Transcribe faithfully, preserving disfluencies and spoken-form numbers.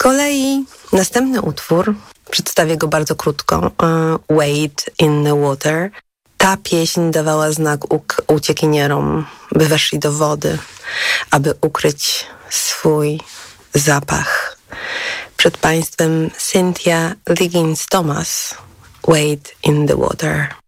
kolei następny utwór, przedstawię go bardzo krótko, uh, Wade in the Water. Ta pieśń dawała znak uk- uciekinierom, by weszli do wody, aby ukryć swój zapach. Przed Państwem Cynthia Liggins-Thomas, Wade in the Water.